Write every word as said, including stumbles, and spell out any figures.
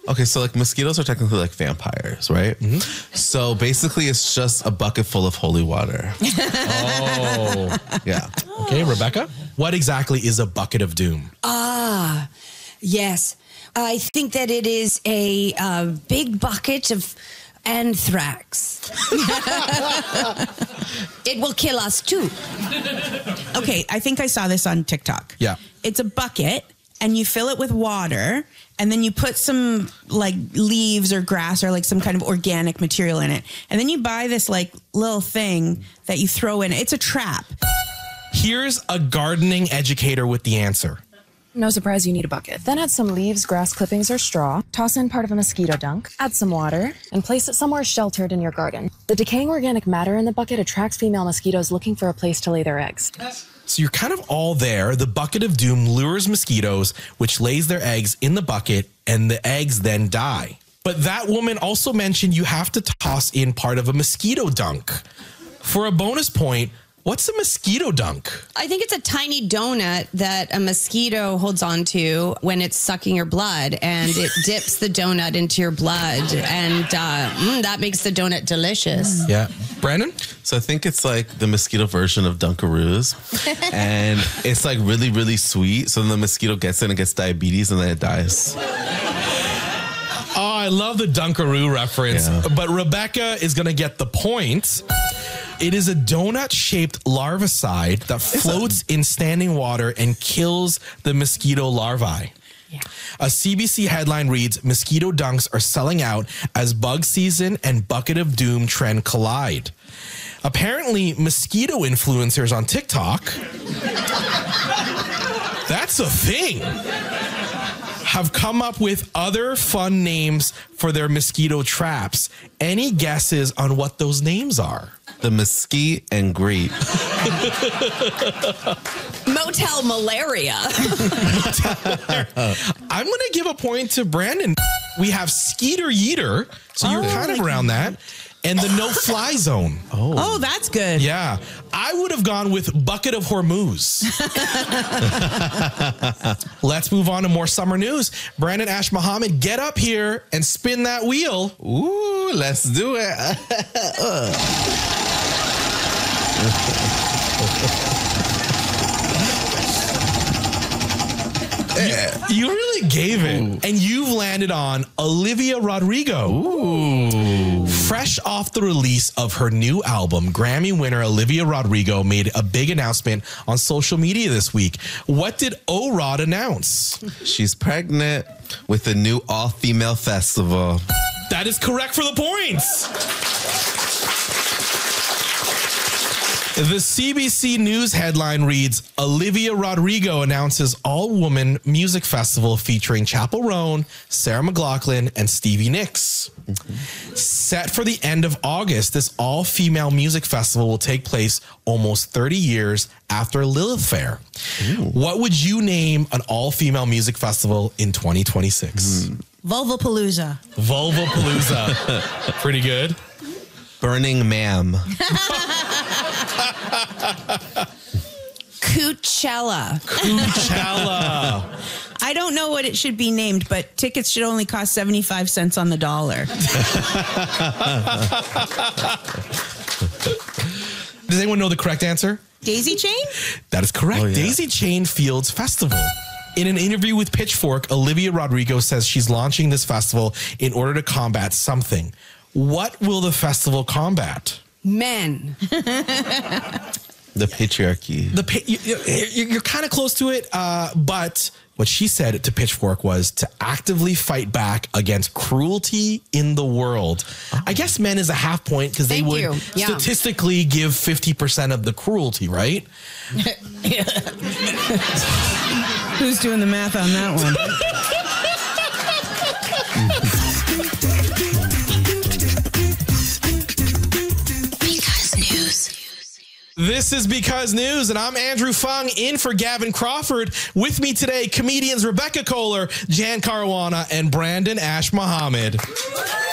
Okay, so like mosquitoes are technically like vampires, right? Mm-hmm. So basically it's just a bucket full of holy water. Oh. Yeah. Okay, Rebecca, what exactly is a bucket of doom? Ah, yes. I think that it is a uh, big bucket of anthrax. It will kill us too. Okay, I think I saw this on TikTok. Yeah. It's a bucket and you fill it with water and then you put some like leaves or grass or like some kind of organic material in it. And then you buy this like little thing that you throw in. It's a trap. Here's a gardening educator with the answer. No surprise you need a bucket. Then add some leaves, grass clippings, or straw. Toss in part of a mosquito dunk. Add some water and place it somewhere sheltered in your garden. The decaying organic matter in the bucket attracts female mosquitoes looking for a place to lay their eggs. So you're kind of all there. The bucket of doom lures mosquitoes, which lays their eggs in the bucket, and the eggs then die. But that woman also mentioned you have to toss in part of a mosquito dunk. For a bonus point, what's a mosquito dunk? I think it's a tiny donut that a mosquito holds on to when it's sucking your blood, and it dips the donut into your blood, and uh, mm, that makes the donut delicious. Yeah. Brandon? So I think it's like the mosquito version of Dunkaroos. And it's like really, really sweet. So then the mosquito gets in and gets diabetes and then it dies. Oh, I love the Dunkaroo reference. Yeah. But Rebecca is going to get the point. It is a donut-shaped larvicide that floats in standing water and kills the mosquito larvae. Yeah. A C B C headline reads, mosquito dunks are selling out as bug season and bucket of doom trend collide. Apparently, mosquito influencers on TikTok, that's a thing, have come up with other fun names for their mosquito traps. Any guesses on what those names are? The mesquite and grape. Motel malaria. I'm going to give a point to Brandon. We have Skeeter Yeeter, so you're Oh, kind of like- around that. And the no-fly zone. Oh. Oh, that's good. Yeah. I would have gone with Bucket of Hormuz. Let's move on to more summer news. Brandon Ash Mohammed, get up here and spin that wheel. Ooh, let's do it. You really gave it. Ooh. And you've landed on Olivia Rodrigo. Ooh. Fresh off the release of her new album, Grammy winner Olivia Rodrigo made a big announcement on social media this week. What did O-Rod announce? She's pregnant with a new all-female festival. That is correct for the points. The C B C News headline reads, Olivia Rodrigo announces all-woman music festival featuring Chappell Roan, Sarah McLachlan, and Stevie Nicks. Mm-hmm. Set for the end of August, this all-female music festival will take place almost thirty years after Lilith Fair. Ooh. What would you name an all-female music festival in twenty twenty-six? Mm. Vulvapalooza. Vulvapalooza. Pretty good. Burning Ma'am. Coachella. Coachella. I don't know what it should be named, but tickets should only cost seventy-five cents on the dollar. Does anyone know the correct answer? Daisy Chain? That is correct. Oh, yeah. Daisy Chain Fields Festival. In an interview with Pitchfork, Olivia Rodrigo says she's launching this festival in order to combat something. What will the festival combat? Men. The patriarchy. The you, you're, you're kind of close to it, uh, but what she said to Pitchfork was to actively fight back against cruelty in the world. Oh. I guess men is a half point because they Thank would you. Yeah. statistically give fifty percent of the cruelty, right? Who's doing the math on that one? This is Because News, and I'm Andrew Fung in for Gavin Crawford. With me today, comedians Rebecca Kohler, Jan Caruana, and Brandon Ash Mohammed.